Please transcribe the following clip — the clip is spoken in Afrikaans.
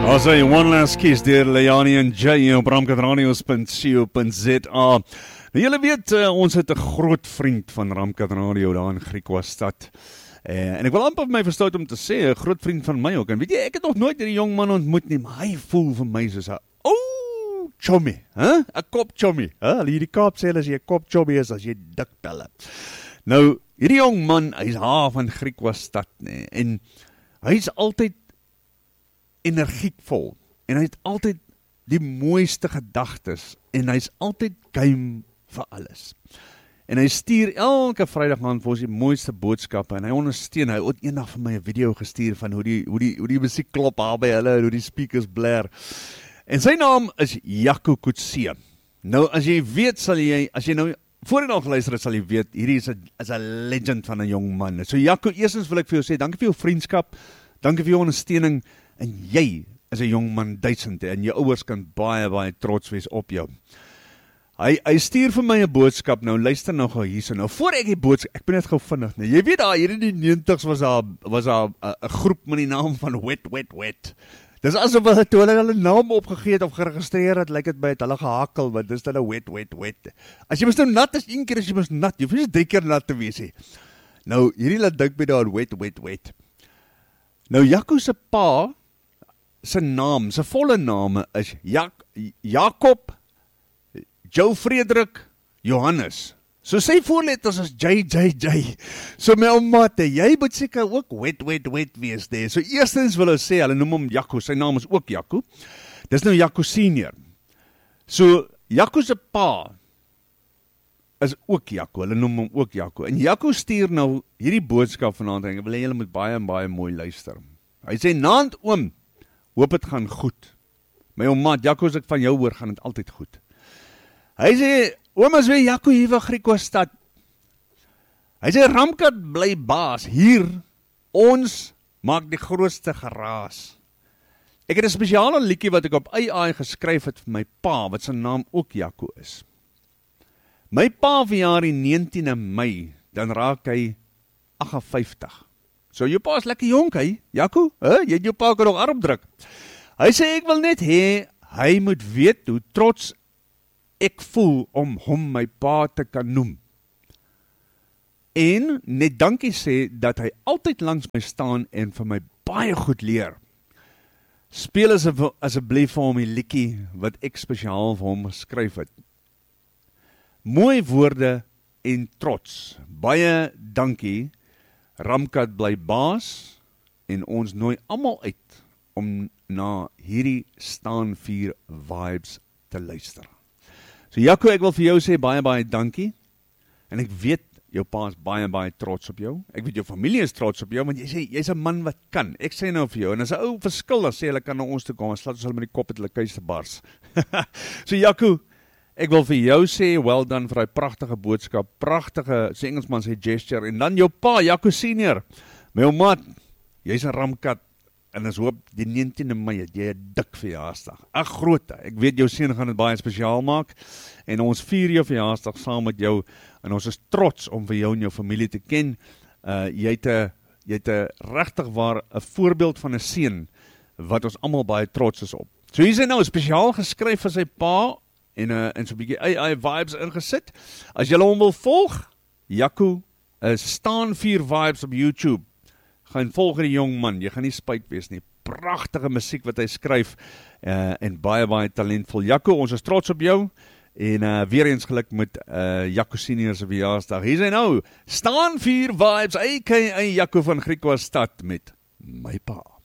As hy One Last Kiss deur Leani en Jay op ramkatradios.co.za. Nou julle weet, ons het 'n groot vriend van Ramkat Radio daar in Griekwastad. En ek wil amper my verstout om te sê, 'n groot vriend van my ook. En weet jy, ek het nog nooit hierdie jong man ontmoet nie, maar hy voel vir my soos 'n chommy, hè? 'n kop chommy. Hulle hierdie Kaap sê as jy 'n kop chommy is, as jy dik pelle. Nou, hierdie jong man, hy's haar van Griekwastad, nee, en hy's altyd energiekvol, en hy het altyd die mooiste gedagtes, en hy's altyd game vir alles. En hy stuur elke Vrydag aan vir ons die mooiste boodskappe, en hy ondersteun, hy het eendag vir my 'n video gestuur van hoe die musiek klop daar by hulle, en hoe die speakers blare. En sy naam is Jaco Coetzee. Nou, as jy weet, as jy nou voorheen al geluister het, sal jy weet, hierdie is 'n legend van 'n jong man. So Jaco, eerstens wil ek vir jou sê, dankie vir jou vriendskap, dankie vir jou ondersteuning, en jy is 'n jong man duisend, en jou ouers kan baie trots wees op jou. Hy stuur vir my 'n boodskap, nou luister nou gou hierso. Nou voor ek die boodskap, ek ben net gou vinnig, nee. Jy weet daar, hier in die 90's was daar 'n groep met die naam van Wet. Dis asof hulle toe hulle naam opgegee het of geregistreer het, lyk dit by het hulle gehakel, want dis hulle Wet. As jy mos nou nat is, een keer as jy mos nat, jy hoef nie 3 keer nat te wees nie. Nou, hierdie laat dink by daar Wet. Nou, Jaco se pa, sy volle name is Jakob Joe Frederik Johannes. So sy voorletters is JJJ. So my oumate, jy moet seker ook wet wees daar. So eerstens wil ek sê, hulle noem hom Jaco, sy naam is ook Jaco. Dis nou Jaco senior. So Jaco se pa is ook Jaco, hulle noem hom ook Jaco. En Jaco stuur nou hierdie boodskap vanaand, en ek wil hê julle moet baie mooi luister. Hy sê, naand oom, hoop het gaan goed. My oumate, Jaco, as ek van jou hoor, gaan het altyd goed. Hy sê, oom is weer Jaco hier van Griekwastad. Hy sê, Ramkat bly baas, hier, ons maak die grootste geraas. Ek het 'n spesiale liedjie wat ek op AI geskryf het vir my pa, wat sy naam ook Jaco is. My pa verjaar die 19de Mei, dan raak hy 58. So jou pa is lekker jonk, hy, Jaco, jy het jou pa kan nog arm druk. Hy sê, ek wil net hê, hy moet weet hoe trots ek voel om hom my pa te kan noem. En net dankie sê dat hy altyd langs my staan en vir my baie goed leer. Speel asseblief vir hom die liedjie wat ek spesiaal vir hom geskryf het. Mooi woorde en trots. Baie dankie. Ramkat bly baas en ons nooi almal uit om na hierdie staan 4 vibes te luister. So Jaco, ek wil vir jou sê baie dankie, en ek weet, jou pa is baie trots op jou, ek weet jou familie is trots op jou, want jy sê, jy's 'n man wat kan, ek sê nou vir jou, en as 'n ou verskil, dan sê hulle kan na ons toe kom, en slaat ons hulle met die kop het hulle kuis bars. So Jaco, ek wil vir jou sê, well done vir die pragtige boodskap, pragtige, so Engelsman sê gesture, en dan jou pa, Jaco senior, my ou maat, jy's 'n Ramkat, en ons hoop, die 19de Mei het jy 'n dik verjaarsdag. 'n Groot, ek weet jou seun gaan dit baie spesiaal maak, en ons vier jou verjaarsdag saam met jou, en ons is trots om vir jou en jou familie te ken. Jy het 'n regtig waar 'n voorbeeld van 'n seun, wat ons almal baie trots is op. So hier is hy nou spesiaal geskryf vir sy pa, en so 'n bietjie AI vibes ingesit. As jy hom wil volg, Jaco, staan 4 vibes op YouTube. Gaan volg die jong man, jy gaan nie spyt wees nie. Pragtige musiek wat hy skryf, en baie talentvol. Jaco, ons is trots op jou, en weer eens geluk met Jaco senior se verjaarsdag. Hier is hy nou, staan 4 vibes, aka Jaco van Griekwastad met my pa.